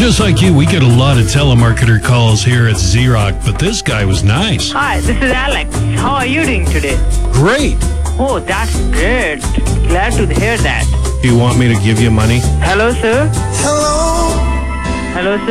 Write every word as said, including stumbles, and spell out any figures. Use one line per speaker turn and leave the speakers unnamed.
Just like you, we get a lot of telemarketer calls here at Z-Rock, but this guy was nice.
Hi, this is Alex. How are you doing today?
Great.
Oh, that's great. Glad to hear that.
Do you want me to give you money?
Hello, sir.
Hello.
Hello, sir.